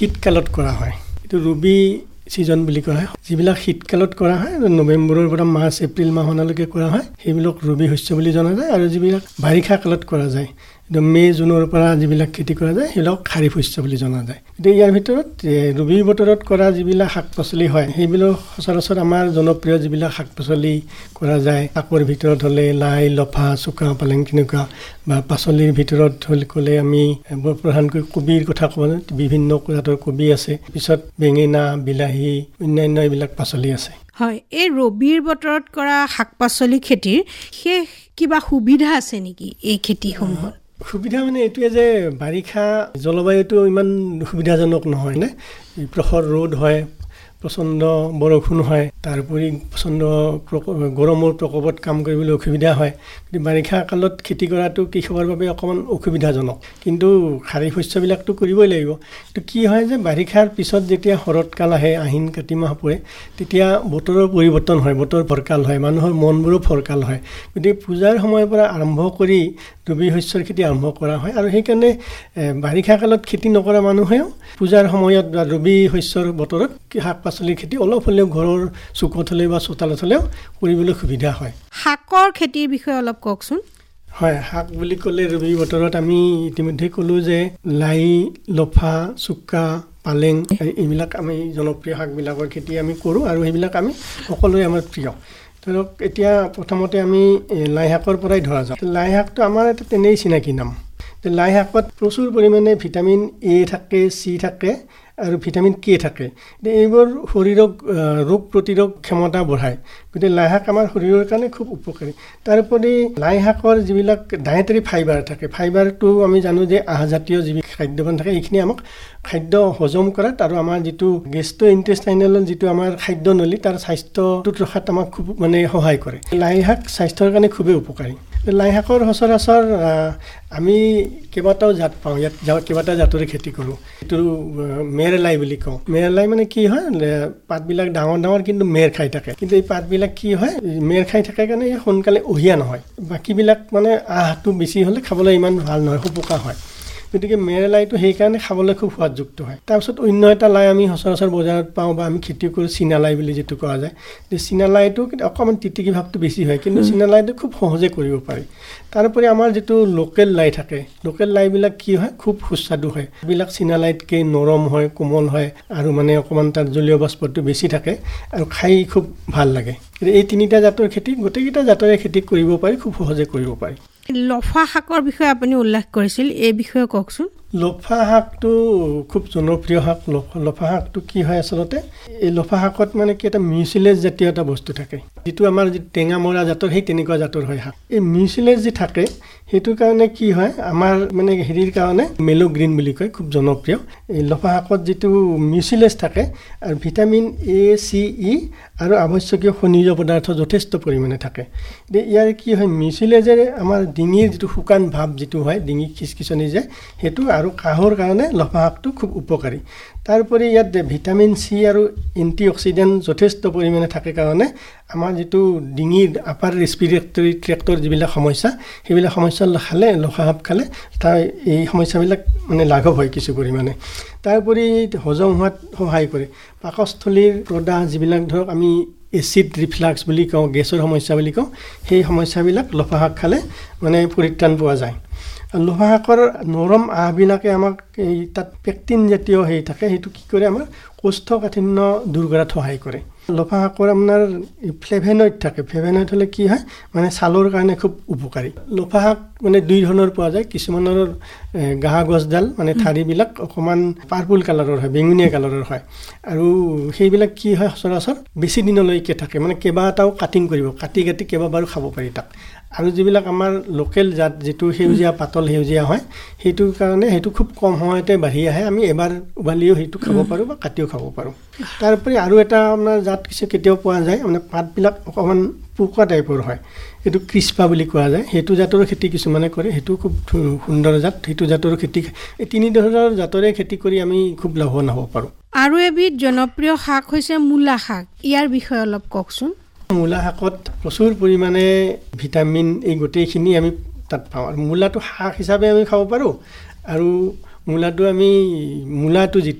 শীতকালত কৰা হয়। এইটো ৰবি ছিজন বুলি কোৱা হয়। যিবিলাক শীতকালত কৰা হয় নৱেম্বৰৰ পৰা মাৰ্চ এপ্ৰিল মাহলৈকে কৰা হয় সেইবিলাক ৰবি শস্য বুলি জনা যায়। আৰু যিবিলাক বাৰিষা কালত কৰা যায় মে জুনৰ পৰা যিবিলাক খেতি কৰা যায় সেইবিলাক খাৰিফ শস্য বুলি জনা যায়। এতিয়া ইয়াৰ ভিতৰত ৰবি বতৰত কৰা যিবিলাক শাক পাচলি হয় সেইবিলাক সচৰাচৰ আমাৰ জনপ্ৰিয় যিবিলাক শাক পাচলি কৰা যায়। শাকৰ ভিতৰত হ'লে লাই লফা চুকা পালেং তেনেকুৱা, বা পাচলিৰ ভিতৰত ক'লে আমি প্ৰধানকৈ কবিৰ কথা ক'ব। বিভিন্ন জাতৰ কবি আছে, পিছত বেঙেনা বিলাহী অন্যান্য এইবিলাক পাচলি আছে। হয়, এই ৰবিৰ বতৰত কৰা শাক পাচলি খেতিৰ শেষ কিবা সুবিধা আছে নেকি এই খেতিসমূহত? সুবিধা মানে এইটোৱে যে বাৰিষা জলবায়ুটো ইমান সুবিধাজনক নহয় নে। প্ৰখৰ ৰ'দ হয়, প্ৰচণ্ড বৰষুণ হয়, তাৰোপৰি প্ৰচণ্ড গৰমৰ প্ৰকোপত কাম কৰিবলৈ অসুবিধা হয়। কিন্তু বাৰিষা কালত খেতি কৰাটো কৃষকৰ বাবে অকণমান অসুবিধাজনক। কিন্তু খাৰিফ শস্যবিলাকতো কৰিবই লাগিব। কিন্তু কি হয় যে বাৰিষাৰ পিছত যেতিয়া শৰৎকাল আহে, আহিন কাতি মাহ পৰে, তেতিয়া বতৰৰ পৰিৱৰ্তন হয়, বতৰ ফৰকাল হয়, মানুহৰ মনবোৰো ফৰকাল হয়। গতিকে পূজাৰ সময়ৰ পৰা আৰম্ভ কৰি ৰবি শস্যৰ খেতি আৰম্ভ কৰা হয়। আৰু সেইকাৰণে বাৰিষা কালত খেতি নকৰা মানুহেও পূজাৰ সময়ত বা ৰবি শস্যৰ বতৰত শাক পাচলিৰ খেতি অলপ হ'লেও ঘৰৰ চুকত হ'লেও বা চোতালত হ'লেও কৰিবলৈ সুবিধা হয়। শাকৰ খেতিৰ বিষয়ে অলপ কওকচোন। হয়, শাক বুলি ক'লে ৰবি বতৰত আমি ইতিমধ্যে ক'লোঁ যে লাই লফা চুকা পালেং এইবিলাক আমি জনপ্ৰিয় শাকবিলাকৰ খেতি আমি কৰোঁ আৰু সেইবিলাক আমি সকলোৰে আমাৰ প্ৰিয়। ধৰক এতিয়া প্ৰথমতে আমি লাই শাকৰ পৰাই ধৰা যাওঁ। লাই শাকটো আমাৰ এটা তেনেই চিনাকি নাম। লাই শাকত প্ৰচুৰ পৰিমাণে ভিটামিন এ থাকে, চি থাকে আৰু ভিটামিন কে থাকে। এইবোৰ শৰীৰক ৰোগ প্ৰতিৰোধ ক্ষমতা বঢ়ায়। গতিকে লাই শাক আমাৰ শৰীৰৰ কাৰণে খুব উপকাৰী। তাৰোপৰি লাই শাকৰ যিবিলাক ডায়েটাৰী ফাইবাৰ থাকে, ফাইবাৰটো আমি জানো যে আহজাতীয় যিবিলাক খাদ্যবন থাকে এইখিনি আমাক খাদ্য হজম কৰাত আৰু আমাৰ যিটো গেষ্ট্ৰ ইণ্টেষ্টাইনেল যিটো আমাৰ খাদ্যনলী তাৰ স্বাস্থ্যটোত ৰখাত আমাক খুব সহায় কৰে। লাই শাক স্বাস্থ্যৰ কাৰণে খুবেই উপকাৰী। লাই শাকৰ সচৰাচৰ আমি কেইবাটাও জাত পাওঁ। ইয়াত কেইবাটাও জাতৰে খেতি কৰোঁ। এইটো মেৰলাই বুলি কওঁ। মেৰলাই মানে কি হয়, পাতবিলাক ডাঙৰ ডাঙৰ কিন্তু মেৰ খাই থাকে। কিন্তু এই পাতবিলাক কি হয়, মেৰ খাই থাকে কাৰণে সোনকালে অহিয়া নহয়। বাকীবিলাক মানে আহটো বেছি হ'লে খাবলৈ ইমান ভাল নহয়, সোপোকা হয়। গতিকে মেৰলাইটো সেইকাৰণে খাবলৈ খুব সোৱাদযুক্ত হয়। তাৰপিছত অন্য এটা লাই আমি সচৰাচৰ বজাৰত পাওঁ বা আমি খেতি কৰোঁ চীনালাই বুলি যিটো কোৱা যায়। চীনালাইটো অকণমান তিতিকি ভাৱটো বেছি হয়, কিন্তু চীনালাইটো খুব সহজে কৰিব পাৰি। তাৰোপৰি আমাৰ যিটো লোকেল লাই থাকে, লোকেল লাইবিলাক কি হয়, খুব সুস্বাদু হয়। এইবিলাক চীনালাইতকৈ নৰম হয়, কোমল হয় আৰু অকণমান তাত জলীয় বাষ্পটো বেছি থাকে আৰু খাই খুব ভাল লাগে। এই তিনিটা জাতৰ খেতি গোটেইকেইটা জাতৰে খেতি কৰিব পাৰি, খুব সহজে কৰিব পাৰি। লফা শাকৰ বিষয়ে আপুনি উল্লেখ কৰিছিল, এই বিষয়ে কওকচোন। লফা শাকটো খুব জনপ্ৰিয় শাক। লফা শাকটো কি হয় আচলতে, এই লফা শাকত কি এটা মিউচিলেজ জাতীয় এটা বস্তু থাকে, যিটো আমাৰ যি টেঙা মৰা জাতৰ সেই তেনেকুৱা জাতৰ হয় শাক। এই মিউচিলেজ যি থাকে সেইটোৰ কাৰণে কি হয়, আমাৰ হেৰিৰ কাৰণে মেলোগ্ৰীণ বুলি কয়, খুব জনপ্ৰিয়। এই লফা শাকত যিটো মিউচিলেজ থাকে আৰু ভিটামিন এ চি ই আৰু আৱশ্যকীয় খনিজ পদাৰ্থ যথেষ্ট পৰিমাণে থাকে। ইয়াৰ কি হয়, মিউচিলেজেৰে আমাৰ ডিঙিৰ যিটো শুকান ভাৱ যিটো হয়, ডিঙি খিচখিচনি যায়, সেইটো আৰু কাহৰ কাৰণে লফা শাকটো খুব উপকাৰী। তাৰোপৰি ইয়াত ভিটামিন চি আৰু এণ্টি অক্সিডেণ্ট যথেষ্ট পৰিমাণে থাকে কাৰণে আমাৰ যিটো ডিঙিৰ আপাৰ ৰেছপিৰেটৰী ট্ৰেক্টৰ যিবিলাক সমস্যা, সেইবিলাক সমস্যা খালে লফা শাক খালে তাৰ এই সমস্যাবিলাক লাঘৱ হয় কিছু পৰিমাণে। তাৰোপৰি হজম হোৱাত সহায় কৰে। পাকস্থলীৰ প্ৰদাহ যিবিলাক ধৰক আমি এচিড ৰিফ্লাক্স বুলি কওঁ, গেছৰ সমস্যা বুলি কওঁ, সেই সমস্যাবিলাক লফা শাক খালে পৰিত্ৰাণ পোৱা যায়। লফা শাকৰ নৰম আহবিলাকে আমাক এই তাত পেক্টিন জাতীয় থাকে, সেইটো কি কৰে, আমাৰ কোষ্ঠকাঠিন্য দূৰ কৰাত সহায় কৰে। লফা শাকৰ আপোনাৰ ফ্লেভেনইড থাকে। ফ্লেভেনইড হ'লে কি হয়, ছালৰ কাৰণে খুব উপকাৰী। লফা শাক দুই ধৰণৰ পোৱা যায়। কিছুমানৰ গাহ গছডাল ঠাৰিবিলাক অকণমান পাৰ্পুল কালাৰৰ হয়, বেঙুনীয়া কালাৰৰ হয়, আৰু সেইবিলাক কি হয় সচৰাচৰ বেছি দিনলৈকে থাকে, কেইবাটাও কাটিং কৰিব, কাটি কেইবাবাৰো খাব পাৰি তাক। আৰু যিবিলাক আমাৰ লোকেল জাত যিটো সেউজীয়া পাতল সেউজীয়া হয়, সেইটোৰ কাৰণে সেইটো খুব কম সময়তে বাঢ়ি আহে। আমি এবাৰ উভালিও সেইটো খাব পাৰোঁ বা কাটিও খাব পাৰোঁ। তাৰোপৰি আৰু এটা আপোনাৰ জাত কেতিয়াও পোৱা যায়, পাতবিলাক অকণমান পোকা টাইপৰ হয়, সেইটো ক্ৰিস্পা বুলি কোৱা যায়। সেইটো জাতৰো খেতি কিছুমানে কৰে, সেইটো খুব সুন্দৰ জাত। সেইটো জাতৰো খেতি, এই তিনি ধৰণৰ জাতৰে খেতি কৰি আমি খুব লাভৱান হ'ব পাৰোঁ। আৰু এবিধ জনপ্ৰিয় শাক হৈছে মূলা শাক, ইয়াৰ বিষয়ে অলপ কওকচোন। মূলা শাকত প্ৰচুৰ পৰিমাণে ভিটামিন এই গোটেইখিনি আমি তাত পাওঁ। আৰু মূলাটো শাক হিচাপে আমি খাব পাৰোঁ, আৰু মূলাটো যিটো